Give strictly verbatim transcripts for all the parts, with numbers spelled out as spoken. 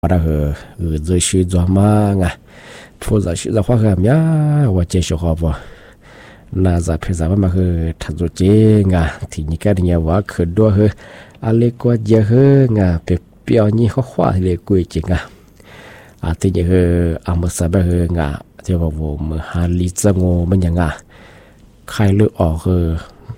đó hờ rồi suy cho mà ngà phụ giờ suy ra khoa gam nhá và chế số học vào là giờ phải giờ mà hờ thật rồi chế ngà thì những cái nhà vợ khởi đua hờ ale qua giờ hờ ngà phải biểu như khoa khoa thì quỳ chỉ ngà à thì như hờ am sa bờ hờ ngà thì vào vụ mà hà lý dân ngô mình nhang ngà khai lựa ở hờ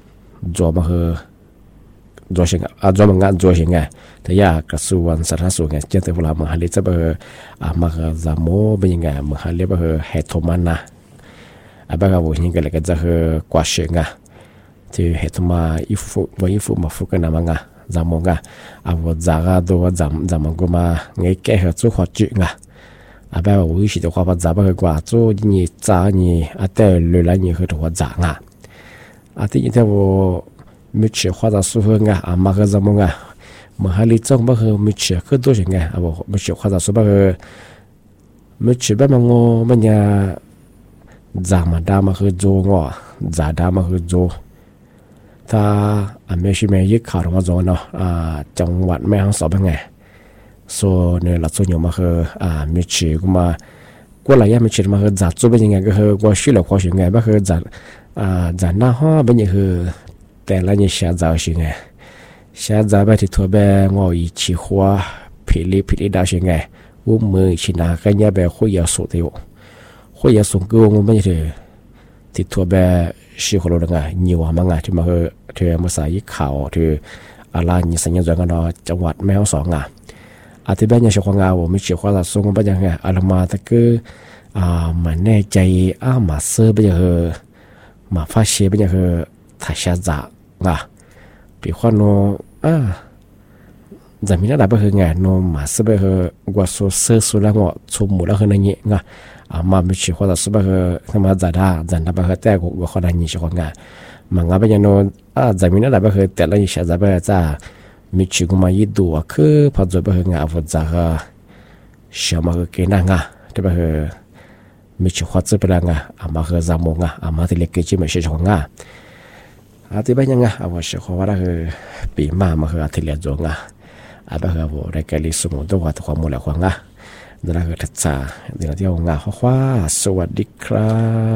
cho mà hờ做些啊，专门干做些个，他呀，个数万十他数个，今天不啦，么还里这个啊，么个咱么不应该，么还里不个海托曼呐，啊，不个我应该那个这个挂些个，就海托曼衣服，我衣服么服个那么个，咱么个，啊，我咋个都咱咱们个嘛，我改和做好久个，啊，不个我有些的话把咱不个挂做你咋你啊，带来来你和的话咋个，啊，第一天我。มีเชื่อความต่อสู้งาอามาก็จะมองงาเมื่อหาลิจ้องบ้าคือมีเชื่อคือตัวอย่างไงอ่ะบอกมีเชื่อความต่อสู้บ้าคือมีเชื่อแบบมังโง่มันยาจามาดามาคือโจงอ่ะจาดามาคือโจถ้าอ่ะไม่ใช่ไม่ยึดข่าวของโจเนาะอ่าจังหวัดแม่ฮ่องสอนเป็นไงโซเนี่ยเราส่วนใหญ่มาคืออ่ามีเชื่อกูมากูหลายอย่างมีเชื่อมาคือจาโจเป็นยังไงก็คือกูชื่อเหล่าความยังไงบ้าคือจาอ่าจาหน้าห้อเป็นยังคือแต่ละเนี่ยชาจาวสิไงชาจาวไปที่ทั่วแบบงออีชีหัวผิดลิผิดดาวสิไงวุ้มมือชินาก็เนี่ยแบบคุยยาสุดที่คุยยาสุดก็งไม่ใช่ที่ทั่วแบบชีหัวเราไงnhiềuมั้งไงที่มาคือที่มาใส่ข่าวที่อะไรนี่สัญญาณกันเนาะจังหวัดแม่ฮ่องสอนไงอาทิตย์แบบเนี่ยชีหัวงาผมไม่เชื่อว่าเราส่งไปยังไงอะไรมาแต่ก็อ่ามันแน่ใจอ่ามาเสือไปยังคือมาฟ้าเชียไปยังคือถ้าชาจะงาปีขวานโนอ่าจะมีอะไรบ้างคืองาโนมาสบายคือกว่าโซเซอร์สุดแล้วก็ชมหมดแล้วคือนั่นเองงาอ่ามาไม่ใช่ความสบายคือทำมาจะได้จะได้บ้างคือแต่ก็ว่าคนนั้นยิ่งชอบงามันงาเป็นยังโนอ่าจะมีอะไรบ้างคือแต่ละยิ่งชาจะบ้างจะมีชิกุมายีดูว่าคือพอจะบ้างคืองาว่าจะก็เชื่อมาคือเก่งงาที่บ้างคือมีชิความจะเป็นงาอ่ามาคือจำมงงาอ่ามาที่เล็กเกี่ยไม่ใช่ชอบงาอาทิตย์เป็นยังไงเอาว่าเชื่อว่าเราคือปีมามาคืออาทิตย์เลี้ยงจงอ่ะอาแบบคือว่าได้แก่ลิสมุนตัววัดความมูลความงาเดี๋ยวเราคือทัศน์เดี๋ยวเราที่เอางาข้อว่าสวัสดีครับ